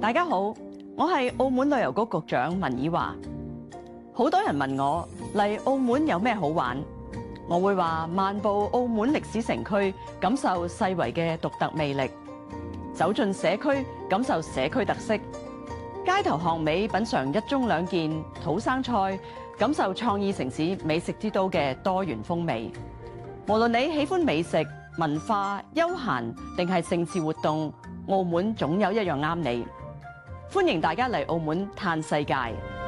大家好，我係澳門旅遊局局長文以華。好多人問我嚟澳門有咩好玩，我會話漫步澳門歷史城區，感受世遺嘅獨特魅力；走進社區，感受社區特色；街頭巷尾品嚐一盅兩件土生菜，感受創意城市美食之都嘅多元風味。無論你喜歡美食、文化、休閒定係盛事活動，澳門總有一樣啱你。歡迎大家嚟澳門嘆世界。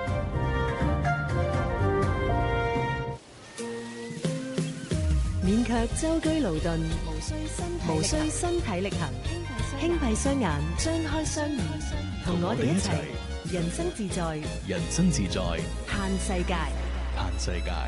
免卻舟車勞頓，無需身體力行，輕閉雙眼，張開雙耳，同我哋一齊人生自在， 人生自在， 嘆世界， 嘆世界。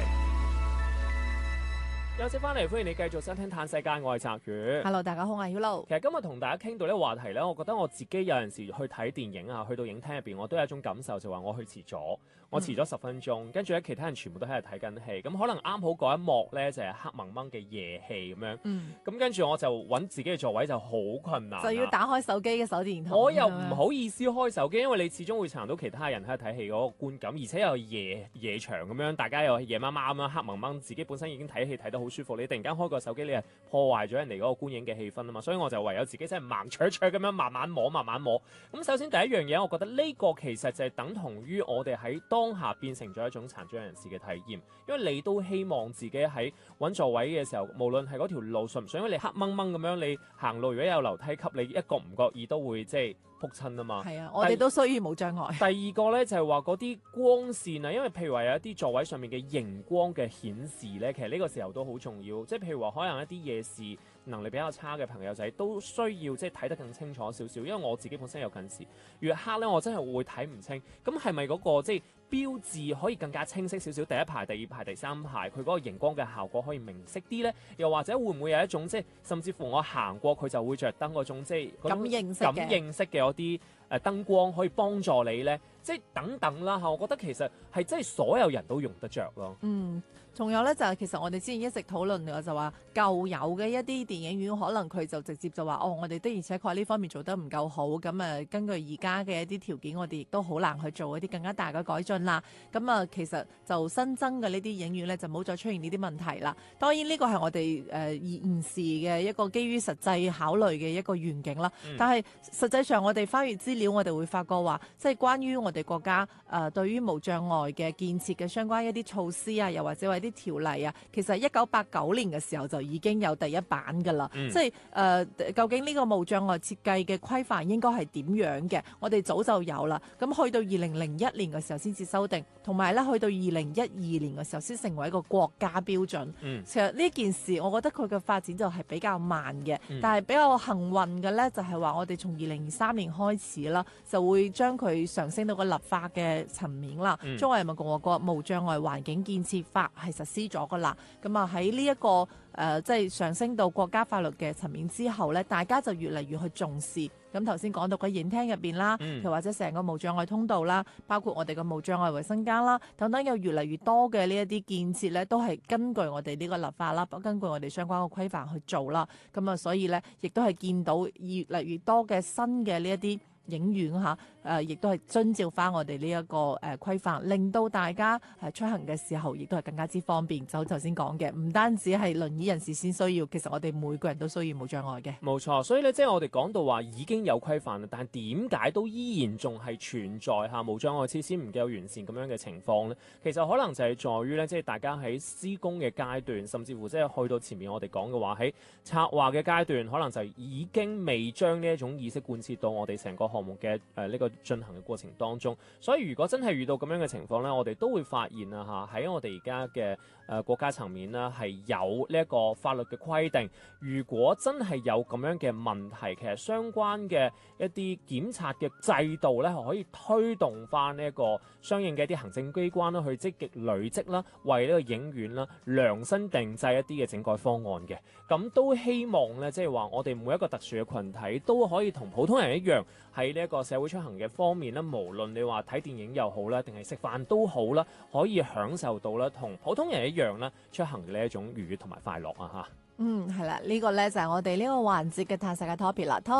休息翻嚟，歡迎你繼續收聽《嘆世界》，我係澤宇。 Hello， 大家好，我係 Hilo。 其實今日同大家傾到呢個話題咧，我覺得我自己有陣時去睇電影啊，去到影廳入邊，我都有一種感受，就話我去遲咗，我遲咗10分鐘，跟住咧其他人全部都喺度睇緊戲，咁可能啱好嗰一幕咧就係黑蒙蒙嘅夜戲咁樣，咁跟住我就揾自己嘅座位就好困難， 就要打開手機嘅手電筒。 我又唔好意思開手機，因為你始終會撐到其他人喺度睇戲嗰個觀感，而且又夜場咁樣，大家又夜媽媽咁樣黑蒙蒙，自己本身已經睇戲睇得好舒服，你突然間開個手機，你係破壞咗人哋嗰個觀影嘅氣氛啊嘛，所以我就唯有自己真係盲灼灼咁樣慢慢摸。咁首先第一樣嘢，我覺得呢個其實就係等同於我哋喺當下變成咗一種殘障人士嘅體驗，因為你都希望自己喺揾座位嘅時候，無論係嗰條路順唔順，因為你黑掹掹咁樣，你行路如果有樓梯級，你一個唔覺意都會即係撲親啊嘛。 係啊，我哋都需要無障礙。 第二個呢，就係話嗰啲光線啊，因為譬如話有一啲座位上面嘅熒光嘅顯示呢，其實呢個時候都好重要。即係譬如話可能一啲夜視能力比較差嘅朋友仔都需要即係睇得更清楚少少，因為我自己本身有近視，越黑呢，我真係會睇唔清。咁係咪嗰個即係標誌可以更加清晰少少？第一排、第二排、第三排，佢嗰個熒光嘅效果可以明晰啲呢？又或者會唔會有一種即係甚至乎我行過佢就會着燈嗰種即係感應式嘅嗰啲燈光可以幫助你呢？即係等等啦嚇，我覺得其實係真係所有人都用得着咯。 仲有咧就係其實我哋之前一直討論嘅就話舊有嘅一啲電影院可能佢就直接就話我哋的而且確呢方面做得唔夠好，咁根據而家嘅一啲條件，我哋亦都好難去做一啲更加大嘅改進啦。咁其實就新增嘅呢啲影院咧就冇再出現呢啲問題啦。當然呢個係我哋現時嘅一個基於實際考慮嘅一個願景啦。但係實際上我哋翻閱資料，我哋會發覺話，即係關於我哋國家對於無障礙嘅建設嘅相關一啲措施啊，又或者話啲條例啊，其實1989年嘅時候就已經有第一版㗎啦。即係究竟呢個無障礙設計嘅規範應該係點樣嘅？我哋早就有啦。咁去到2001年嘅時候先至修訂，同埋咧去到2012年嘅時候先成為一個國家標準。其實呢件事，我覺得佢嘅發展就係比較慢嘅。但係比較幸運嘅咧，就係話我哋從2023年開始啦，就會將佢上升到個立法嘅層面啦。中華人民共和國無障礙環境建設法係實施咗噶啦。咁喺呢一個即係上升到國家法律嘅層面之後咧，大家就越嚟越去重視。咁頭先講到嘅影廳入邊啦，又或者成個無障礙通道啦，包括我哋嘅無障礙衛生間啦，等等有越嚟越多嘅呢一啲建設咧，都係根據我哋呢個立法啦，根據我哋相關嘅規範去做啦。咁所以咧，亦都係見到越嚟越多嘅新嘅呢一啲影院亦都係遵照翻我哋呢一個規範，令到大家出行嘅時候亦都係更加之方便。就頭先講嘅，唔單止係輪椅人士先需要，其實我哋每個人都需要無障礙嘅。 冇錯，所以咧即係我哋講到話已經有規範啦，但係點解都依然仲係存在無障礙設施唔夠完善咁樣嘅情況呢？其實可能就係在於咧，即係大家喺施工嘅階段，甚至乎即係去到前面我哋講嘅話喺策劃嘅階段，可能就已經未將呢一種意識貫徹到我哋成個項目嘅呢個進行嘅過程當中。所以如果真係遇到咁樣嘅情況呢，我哋都會發現喺我哋而家嘅國家層面啦，係有呢一個法律嘅規定。如果真係有咁樣嘅問題，其實相關嘅一啲檢察嘅制度呢，係可以推動翻呢一個相應嘅一啲行政機關啦，去積極累積啦，為呢個影院啦量身定製一啲嘅整改方案嘅。咁都希望呢，即係話我哋每一個特殊嘅群體都可以同普通人一樣，喺呢一個社會出行嘅方面咧，無論你話睇電影又好啦，定係食飯都好啦，可以享受到啦，同普通人一樣啦，出行嘅呢一種愉悅同埋快樂啊！嚇。 係啦，呢個咧就係我哋呢個環節嘅嘆世界 topic 啦。